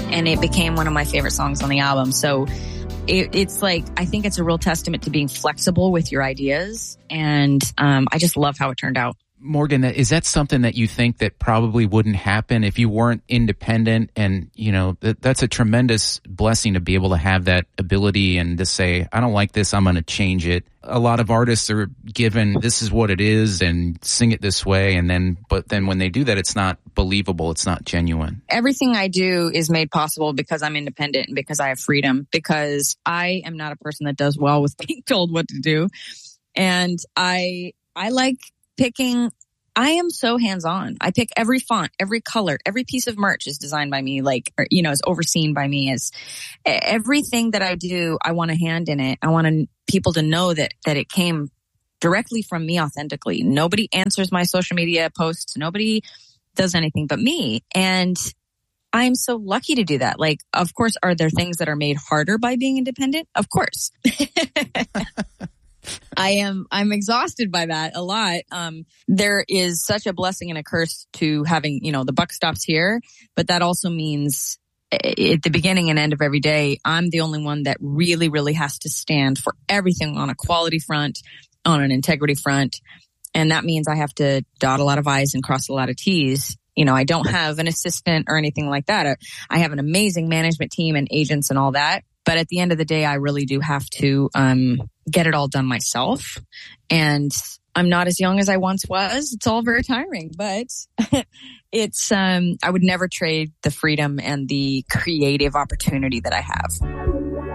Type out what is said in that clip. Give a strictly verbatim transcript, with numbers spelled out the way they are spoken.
and it became one of my favorite songs on the album. So it, it's like, I think it's a real testament to being flexible with your ideas. And um, I just love how it turned out. Morgan, is that something that you think that probably wouldn't happen if you weren't independent? And, you know, that, that's a tremendous blessing to be able to have that ability and to say, I don't like this, I'm going to change it. A lot of artists are given, this is what it is and sing it this way. And then, but then when they do that, it's not believable. It's not genuine. Everything I do is made possible because I'm independent and because I have freedom, because I am not a person that does well with being told what to do. And I, I like picking, I am so hands-on. I pick every font, every color, every piece of merch is designed by me, like, or, you know, is overseen by me. Is everything that I do, I want a hand in it. I want to, people to know that, that it came directly from me authentically. Nobody answers my social media posts. Nobody does anything but me. And I'm so lucky to do that. Like, of course, are there things that are made harder by being independent? Of course. I am, I'm exhausted by that a lot. Um, there is such a blessing and a curse to having, you know, the buck stops here, but that also means at the beginning and end of every day, I'm the only one that really, really has to stand for everything on a quality front, on an integrity front. And that means I have to dot a lot of I's and cross a lot of T's. You know, I don't have an assistant or anything like that. I have an amazing management team and agents and all that. But at the end of the day, I really do have to um, get it all done myself. And I'm not as young as I once was. It's all very tiring, but it's, um, I would never trade the freedom and the creative opportunity that I have.